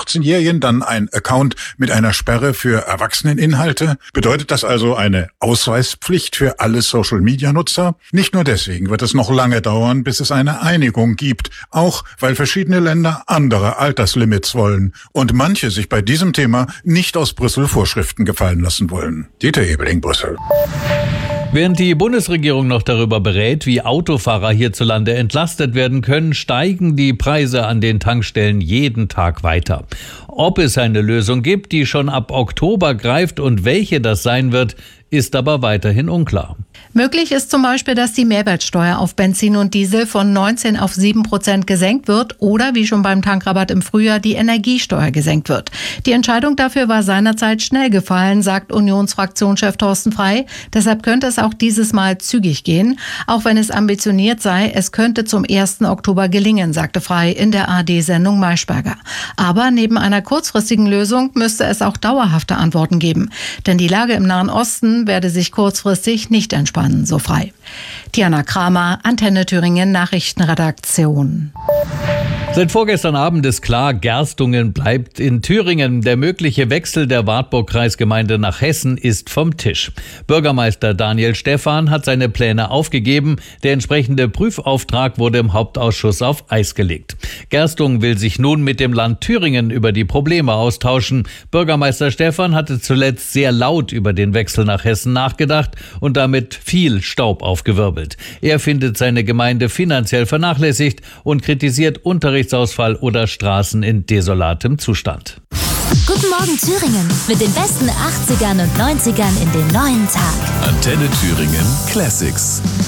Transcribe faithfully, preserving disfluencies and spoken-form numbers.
achtzehnjährigen dann ein Account mit einer Sperre für Erwachseneninhalte? Bedeutet das also eine Ausweispflicht für alle Social-Media-Nutzer? Nicht nur deswegen wird es noch lange dauern, bis es eine Einigung gibt, auch weil verschiedene Länder andere Alterslimits wollen und manche sich bei diesem Thema nicht aus Brüssel Vorschriften gefallen lassen wollen. Dieter Ebeling, Brüssel. Während die Bundesregierung noch darüber berät, wie Autofahrer hierzulande entlastet werden können, steigen die Preise an den Tankstellen jeden Tag weiter. Ob es eine Lösung gibt, die schon ab Oktober greift und welche das sein wird, ist aber weiterhin unklar. Möglich ist zum Beispiel, dass die Mehrwertsteuer auf Benzin und Diesel von neunzehn auf sieben Prozent gesenkt wird oder wie schon beim Tankrabatt im Frühjahr die Energiesteuer gesenkt wird. Die Entscheidung dafür war seinerzeit schnell gefallen, sagt Unionsfraktionschef Thorsten Frey. Deshalb könnte es auch dieses Mal zügig gehen. Auch wenn es ambitioniert sei, es könnte zum ersten Oktober gelingen, sagte Frey in der A R D-Sendung Maischberger. Aber neben einer kurzfristigen Lösung müsste es auch dauerhafte Antworten geben. Denn die Lage im Nahen Osten werde sich kurzfristig nicht entspannen, so Frey. Diana Kramer, Antenne Thüringen Nachrichtenredaktion. Seit vorgestern Abend ist klar, Gerstungen bleibt in Thüringen. Der mögliche Wechsel der Wartburg-Kreisgemeinde nach Hessen ist vom Tisch. Bürgermeister Daniel Stephan hat seine Pläne aufgegeben. Der entsprechende Prüfauftrag wurde im Hauptausschuss auf Eis gelegt. Gerstungen will sich nun mit dem Land Thüringen über die Probleme austauschen. Bürgermeister Stephan hatte zuletzt sehr laut über den Wechsel nach Hessen nachgedacht und damit viel Staub aufgewirbelt. Er findet seine Gemeinde finanziell vernachlässigt und kritisiert Unterrichtsausfall oder Straßen in desolatem Zustand. Guten Morgen Thüringen mit den besten achtzigern und neunzigern in den neuen Tag. Antenne Thüringen Classics.